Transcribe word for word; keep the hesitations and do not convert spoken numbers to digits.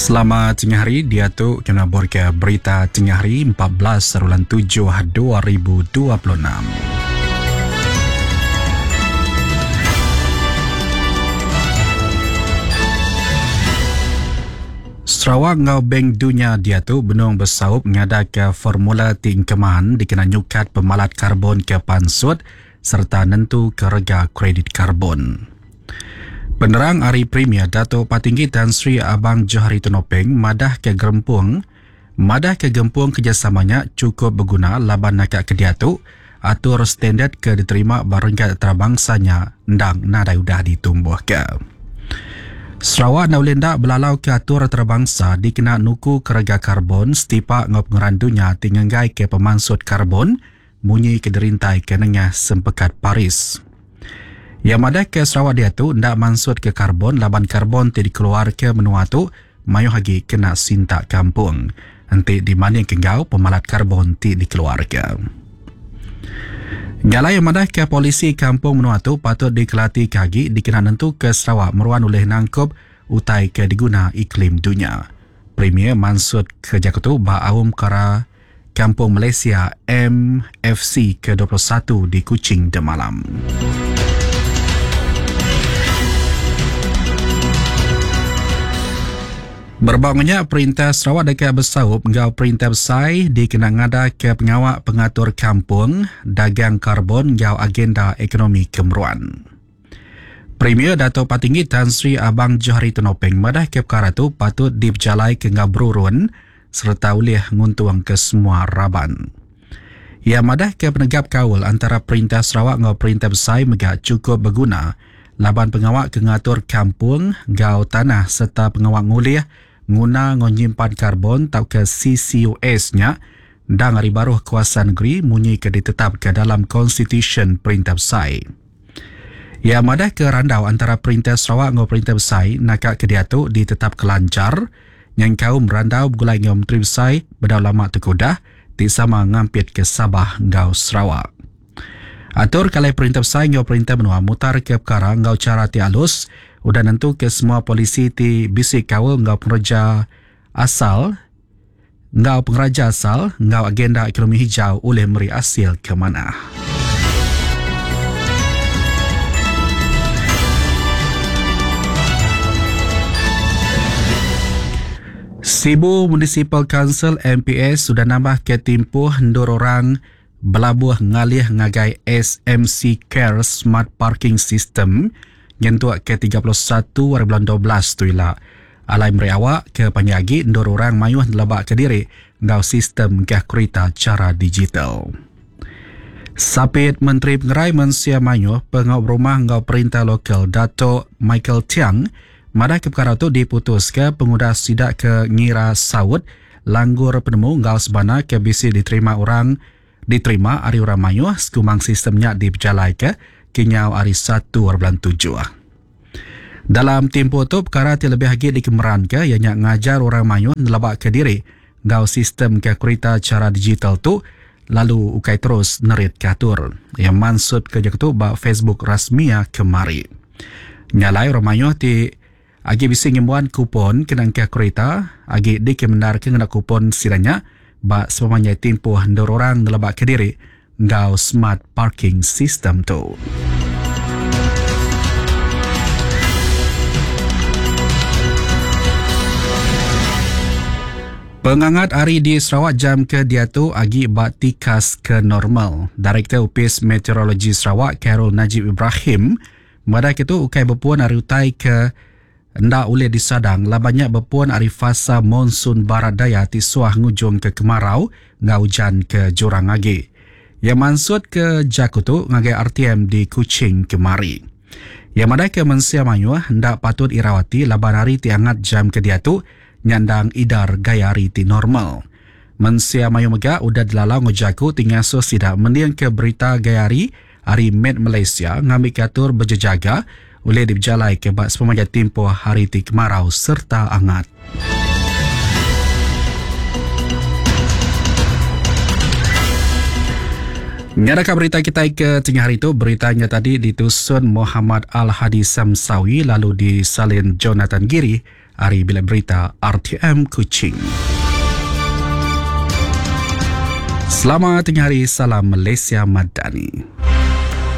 Selamat tengah hari, dia tu kena borka berita tengah hari empat belas bulan tujuh dua ribu dua puluh enam. Sarawak ngau Bank Dunia dia tu benung bersaup ngadakan formula tingkeman dikena nyukat pemalat karbon ke pansut serta nentu ke rega kredit karbon. Penerang Hari Premier Dato' Patinggi Tan Sri Abang Johari Tunopeng madah ke Gempung, madah ke Gempung kerjasamanya cukup berguna laban nakak ke dia tu atur standard ke diterima barangkat antarabangsanya ndang nadai udah ditumbuh ke. Sarawak naulinda belalau ke atur antarabangsa dikena nuku kerega karbon setipak ngop ngerandunya tinganggai ke pemansut karbon munyi ke derintai ke nengah sempekat Paris. Yang madah ke Sarawak dia tu ndak mansut ke karbon laban karbon ti dikeluar ke menua tu mayu hagi kena sintak kampung. Nanti di mana kenggau pemalat karbon ti dikeluar ke. Galai yang madah ke polisi kampung menua tu patut dikelati kagi dikena nentu ke Sarawak meruan oleh nangkup utai ke diguna iklim dunia. Premier mansut ke jakutu ba awum kara kampung Malaysia M F C ke dua puluh satu di Kuching Demalam. Berbangunnya perintah Sarawak dekat bersaup ngau perintah besai dikena ngada ke pengawak pengatur kampung dagang karbon ngau agenda ekonomi kemeruan. Premier Dato' Patinggi Tan Sri Abang Johari Tunopeng madah ke perkara tu patut diberjalai ke ngau berurun serta ulih nguntuang ke semua raban. Ia madah ke penegap kawal antara perintah Sarawak ngau perintah besai megak cukup berguna laban pengawak ke ngatur kampung ngau tanah serta pengawak ngulih guna menyimpan karbon tau ke C C U S-nya dan hari baru kawasan negeri munyi ke ditetap ke dalam Constitution Perintah Besai. Ia madah ke randau antara Perintah Sarawak dengan Perintah Besai nakak ke dia tu ditetap kelancar yang kaum randau bergulai dengan Menteri Besai berdau lama terkudah di sama ngampit ke Sabah ngau Sarawak. Atur kalai Perintah Besai dengan Perintah Menua mutar ke perkara ngau cara ti alus udah nentu ke semua polisi ti bisik kawal ngau pengerja asal ngau pengraja asal ngau agenda ekonomi hijau oleh meri asil ke mana. Sibu Municipal Council M P S sudah nambah ke timpuh ndur orang belabuh ngalih ngagai S M C Care Smart Parking System nyentuak ke tiga puluh satu hari bulan dua belas tu ila. Alai meriawak ke panyagi ndur orang mayuh nelabak ke diri ngau sistem ke kereta cara digital. Sapit Menteri Pengerai Mensia Mayuh pengau rumah ngau perintah lokal Dato' Michael Tiang madah ke perkara tu diputus ke pengudah sidak ke ngira sawut langgur penemu ngau sebana ke bisi diterima orang diterima hari orang mayuh sekumang sistemnya diberjalai ke kinyau hari satu hari bulan tujuh. Dalam tempoh tu perkara ti lebih lagi dikemeran ke ianya ngajar orang mayuh nelabak ke diri ngau sistem ke kereta cara digital tu lalu ukai terus nerit ke atur. Yang maksud ke jakutu ba Facebook rasmiya kemari. Nyalai orang mayuh ti agi bisi ngimuan kupon kenang ke kereta agi dikemenar ke ngena kupon siranya ba sepamanya tempoh ndur orang nelabak ke diri ngau smart parking system tu. Pengangat hari di Sarawak jam ke dia tu agi bak tikas ke normal. Direktur Opis Meteorologi Sarawak Carol Najib Ibrahim madah itu ukai berpuan hari utai ke ndak boleh disadang labanyak berpuan hari fasa monsun barat daya ti suah ngujung ke kemarau ngau hujan ke jurang agi. Yang maksud ke jakutu ngagai R T M di Kuching kemari. Yang madai ke Mensia Mayuh hendak patut irawati laban hari ti angat jam ke dia tu nyandang idar gaya hari ti normal. Mensia Mayuh megak udah dilalau ngojaku tinggal so sidak mendiang ke berita gaya hari hari Met Malaysia ngambil katur berjejaga oleh diberjalai ke bak sepemaja tempoh hari ti kemarau serta angat. Nyadakah berita kita ke tengah hari itu? Beritanya tadi ditusun Muhammad Al-Hadi Samsawi lalu disalin Jonathan Giri Ari Bilik Berita R T M Kuching. Selamat tengah hari, salam Malaysia Madani.